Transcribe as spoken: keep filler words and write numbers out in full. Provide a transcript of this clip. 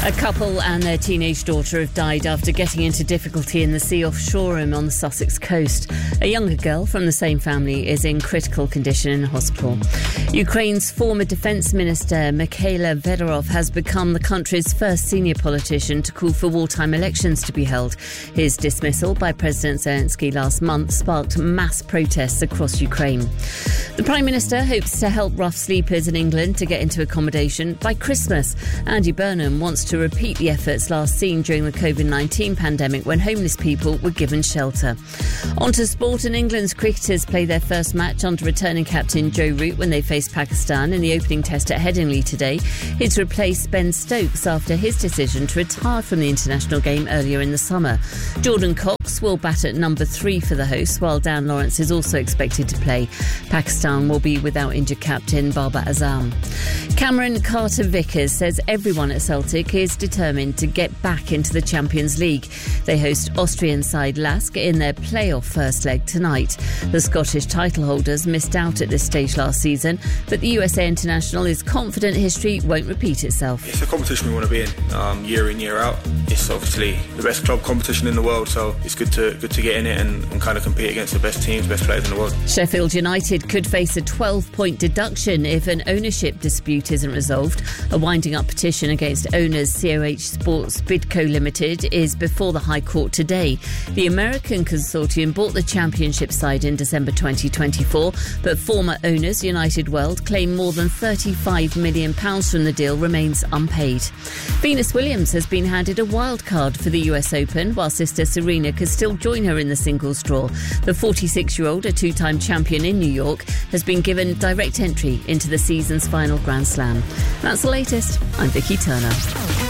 A couple and their teenage daughter have died after getting into difficulty in the sea off Shoreham on the Sussex coast. A younger girl from the same family is in critical condition in hospital. Ukraine's former defence minister Mikhailo Fedorov has become the country's first senior politician to call for wartime elections to be held. His dismissal by President Zelensky last month sparked mass protests across Ukraine. The Prime Minister hopes to help rough sleepers in England to get into accommodation by Christmas. Andy Burnham wants to repeat the efforts last seen during the covid nineteen pandemic when homeless people were given shelter. On to sport, and England's cricketers play their first match under returning captain Joe Root when they face Pakistan in the opening test at Headingley today. He's replaced Ben Stokes after his decision to retire from the international game earlier in the summer. Jordan Cox will bat at number three for the hosts, while Dan Lawrence is also expected to play. Pakistan will be without injured captain Babar Azam. Cameron Carter-Vickers says everyone at Celtic is determined to get back into the Champions League. They host Austrian side Lask in their playoff first leg tonight. The Scottish title holders missed out at this stage last season, but the U S A international is confident history won't repeat itself. It's a competition we want to be in, um, year in, year out. It's obviously the best club competition in the world, so it's good to good to get in it and, and kind of compete against the best teams, best players in the world. Sheffield United could face a twelve-point deduction if an ownership dispute isn't resolved. A winding-up petition against owners C O H Sports Bidco Limited is before the High Court today. The American consortium bought the championship side in December twenty twenty-four, but former owners United World claim more than thirty-five million pounds from the deal remains unpaid. Venus Williams has been handed a wild card for the U S Open, while sister Serena could still join her in the singles draw. The forty-six-year-old, a two-time champion in New York, has been given direct entry into the season's final Grand Slam. That's the latest. I'm Vicky Turner.